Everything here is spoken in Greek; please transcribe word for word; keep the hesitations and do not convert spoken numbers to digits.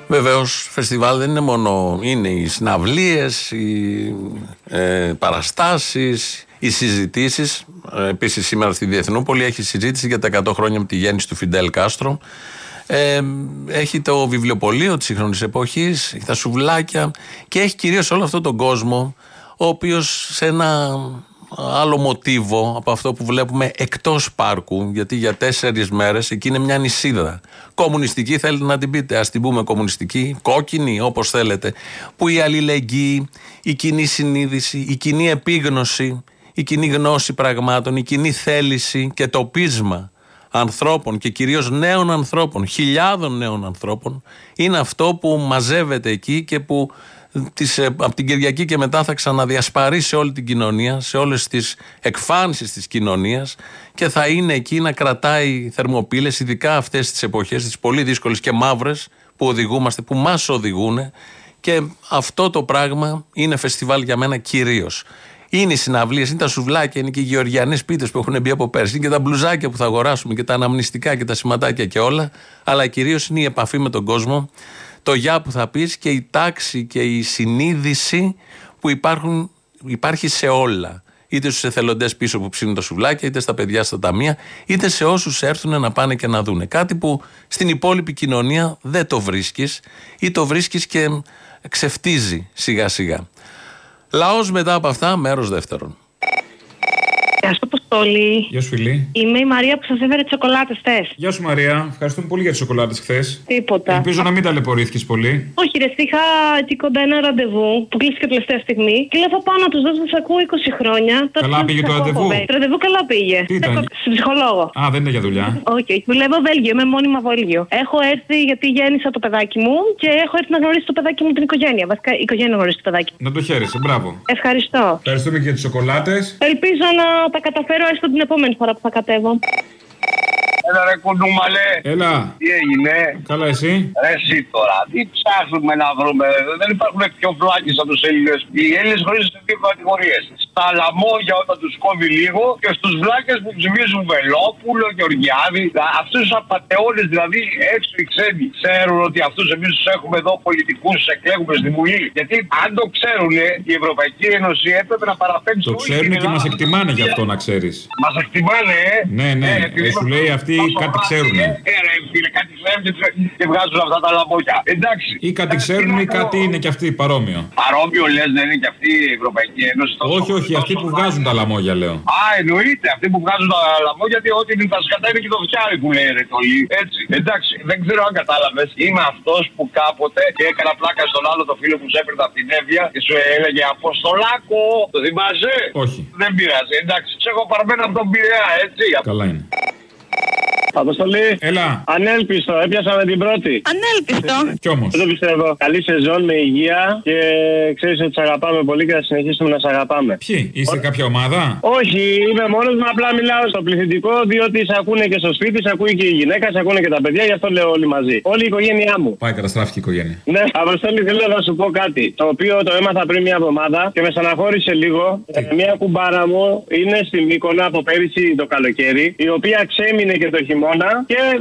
Βεβαίως, φεστιβάλ δεν είναι μόνο, είναι οι συναυλίες, οι ε, παραστάσεις, οι συζητήσεις. Ε, επίσης σήμερα στη Διεθνούπολη έχει συζήτηση για τα εκατό χρόνια με τη γέννηση του Φιντέλ Κάστρο. Ε, έχει το βιβλιοπωλείο της σύγχρονης εποχής, έχει τα σουβλάκια και έχει κυρίως όλο αυτόν τον κόσμο, ο οποίος σε ένα άλλο μοτίβο από αυτό που βλέπουμε εκτός πάρκου, γιατί για τέσσερις μέρες εκεί είναι μια νησίδα. Κομμουνιστική θέλετε να την πείτε, ας την πούμε κομμουνιστική, κόκκινη, όπως θέλετε, που η αλληλεγγύη, η κοινή συνείδηση, η κοινή επίγνωση, η κοινή γνώση πραγμάτων, η κοινή θέληση και το πείσμα ανθρώπων και κυρίως νέων ανθρώπων, χιλιάδων νέων ανθρώπων, είναι αυτό που μαζεύεται εκεί και που τις, από την Κυριακή και μετά θα ξαναδιασπαρεί σε όλη την κοινωνία, σε όλες τις εκφάνσεις της κοινωνίας και θα είναι εκεί να κρατάει θερμοπύλες, ειδικά αυτές τις εποχές, τις πολύ δύσκολες και μαύρες που οδηγούμαστε, που μας οδηγούν, και αυτό το πράγμα είναι φεστιβάλ για μένα κυρίως. Είναι οι συναυλίες, είναι τα σουβλάκια, είναι και οι γεωργιανές πίτες που έχουν μπει από πέρσι, είναι και τα μπλουζάκια που θα αγοράσουμε και τα αναμνηστικά και τα σηματάκια και όλα, αλλά κυρίως είναι η επαφή με τον κόσμο, το γεια που θα πεις και η τάξη και η συνείδηση που υπάρχουν, υπάρχει σε όλα. Είτε στους εθελοντές πίσω που ψήνουν τα σουβλάκια, είτε στα παιδιά στα ταμεία, είτε σε όσους έρθουν να πάνε και να δούνε. Κάτι που στην υπόλοιπη κοινωνία δεν το βρίσκεις ή το βρίσκεις και ξεφτίζει σιγά σιγά. Λαός μετά από αυτά, μέρος δεύτερον. Γεια σου, Αποστόλη. Γεια σου, φίλη. Είμαι η Μαρία που σας έφερε τις σοκολάτες χθες. Γεια σου, Μαρία. Ευχαριστούμε πολύ για τις σοκολάτες χθες. Τίποτα. Ελπίζω να μην ταλαιπωρήθηκες πολύ. Όχι, ρε, είχα εκεί κοντά ένα ραντεβού που κλείστηκε τελευταία στιγμή. Και λέω θα πάω να τους δώσω, σας ακούω είκοσι χρόνια. Καλά πήγε το ραντεβού. Το ραντεβού καλά πήγε. Τι ήταν? Στην ψυχολόγο. Α, δεν είναι για δουλειά. Όχι, όχι. Δουλεύω Βέλγιο, είμαι μόνιμα Βέλγιο. Έχω έρθει γιατί γέννησα το παιδάκι μου και έχω έρθει να γνωρίσω το παιδάκι μου την οικογένεια. Βασικά, η οικογένεια γνωρίζει το παιδάκι. Να το χαίρεσαι, μπράβο. Ευχαριστώ. Ευχαριστούμε και για τις σοκολάτες. Ελπίζω να τα καταφέρω έστω την επόμενη φορά που θα κατέβω. Έλα ρε κουνούμαλε. Έλα. Τι έγινε? Καλά εσύ? Ρε εσύ τώρα. Τι ψάχνουμε να βρούμε? Δεν υπάρχουν πιο βλάκες από τους Έλληνες. Οι Έλληνες χωρίζονται σε δύο κατηγορίες. Στα λαμόγια όταν τους κόβει λίγο και στους βλάκες που ψηφίζουν Βελόπουλο, Γεωργιάδη. Αυτούς τους απατεώνες δηλαδή έξω οι ξένοι ξέρουν ότι αυτούς εμείς τους έχουμε εδώ πολιτικούς, τους εκλέγουμε στη Βουλή. Γιατί αν το ξέρουν η Ευρωπαϊκή Ένωση έπρεπε να παραπέμψει. Το ξέρουν και μας εκτιμάνε γι' αυτό να ξέρεις. Μας εκτιμάνε, ε. Ναι, ναι. Ε, σου λέει αυτοί κάτι ξέρουν. Ε, ρε, φίλε, κάτι ξέρουν και βγάζουν αυτά τα λαμπόκια. Εντάξει. Ή κάτι ξέρουν ή κάτι είναι και αυτοί παρόμοιο. Παρόμοιο λες, δεν είναι και αυτή η Ευρωπαϊκή Ένωση? Όχι, όχι, αυτοί που βγάζουν τα λαμόγια λέω. Α, εννοείται. Αυτοί που βγάζουν τα λαμόγια, γιατί ό,τι είναι τα σκατά είναι και το φτιάρι που λέει ρε τολί. Έτσι. Εντάξει, δεν ξέρω αν κατάλαβες. Είμαι αυτός που κάποτε και έκανα πλάκα στον άλλο το φίλο που σε έπαιρνε από την Εύβοια και σου έλεγε Αποστολάκο. Το θυμάσαι? Όχι. Δεν πειράζει. Εντάξει, σε έχω παρμένο από τον Πειραιά, έτσι. Καλά είναι. Αποστολή. Έλα. Ανέλπιστο, έπιασα με την πρώτη. Ανέλπιστο. Κι όμως. Δεν το πιστεύω. Καλή σεζόν με υγεία και ξέρεις ότι σε αγαπάμε πολύ και θα συνεχίσουμε να σε αγαπάμε. Ποιοι, είστε κάποια ομάδα? Όχι, είμαι μόνος μου, απλά μιλάω στο πληθυντικό διότι σε ακούνε και στο σπίτι, σε ακούει και η γυναίκα, σε ακούνε και τα παιδιά, γι' αυτό λέω όλοι μαζί. Όλη η οικογένειά μου. Πάει, καταστράφηκε η οικογένεια. Ναι, Αποστολή, θέλω να σου πω κάτι. Το οποίο το έμαθα πριν μια εβδομάδα και με στεναχώρησε λίγο. Ε, μια κουμπάρα μου είναι στη Μύκονα από πέρυσι το καλοκαίρι, η οποία ξέμεινε και το χειμώνα και